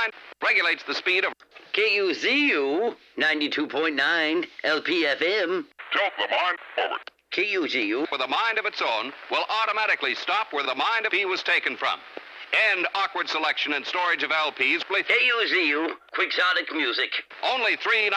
mind regulates the speed of KUZU 92.9 LPFM. tilt the mind forward. KUZU With a mind of its own, will automatically stop where the mind of P was taken from. End awkward selection and storage of LPs. KUZU Quixotic Music. Only 3